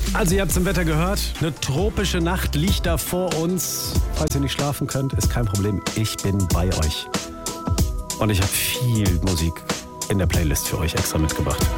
Also ihr habt es im Wetter gehört, eine tropische Nacht liegt da vor uns. Falls ihr nicht schlafen könnt, ist kein Problem. Ich bin bei euch. Und ich habe viel Musik in der Playlist für euch extra mitgebracht.